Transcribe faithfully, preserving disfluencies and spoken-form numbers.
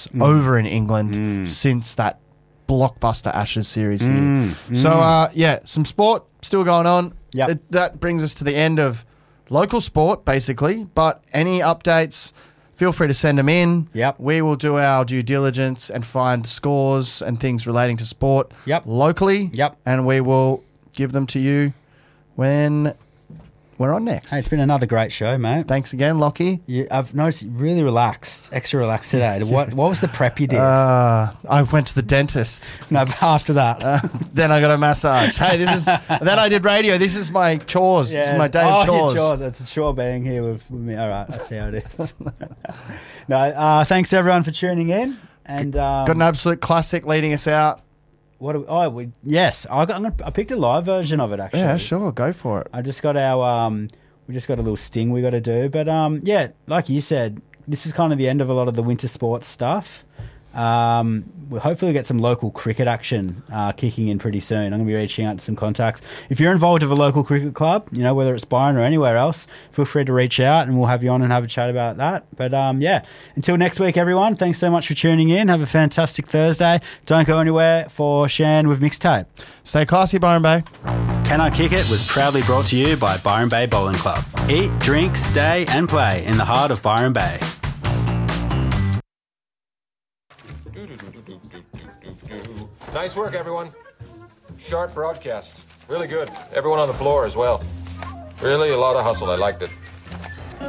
sports mm. over in England mm. since that blockbuster Ashes series here. Mm. Mm. So, uh, yeah, some sport still going on. Yep. It, that brings us to the end of local sport, basically. But any updates, feel free to send them in. Yep. We will do our due diligence and find scores and things relating to sport yep. locally. Yep. And we will give them to you when we're on next. Hey, it's been another great show, mate. Thanks again, Lockie. You, I've noticed you're really relaxed, extra relaxed today. What What was the prep you did? Uh, I went to the dentist. No, after that. Uh, then I got a massage. Hey, this is. Then I did radio. This is my chores. Yeah. This is my day oh, of chores. Your chores. It's a chore being here with, with me. All right, I see how it is. no, uh, thanks everyone for tuning in. And um, got an absolute classic leading us out. What? Do we, oh, we, yes. I got. I'm gonna, I picked a live version of it actually. Yeah, sure. Go for it. I just got our. Um, we just got a little sting we got to do, but um, yeah, like you said, this is kind of the end of a lot of the winter sports stuff. Um, we'll hopefully get some local cricket action uh, kicking in pretty soon. I'm going to be reaching out to some contacts. If you're involved with a local cricket club, you know, whether it's Byron or anywhere else, feel free to reach out and we'll have you on and have a chat about that. But um, yeah, until next week, everyone, thanks so much for tuning in. Have a fantastic Thursday. Don't go anywhere for Shan with Mixtape. Stay classy, Byron Bay. Can I Kick It was proudly brought to you by Byron Bay Bowling Club. Eat, drink, stay and play in the heart of Byron Bay. Nice work, everyone. Sharp broadcast. Really good. Everyone on the floor as well. Really a lot of hustle. I liked it.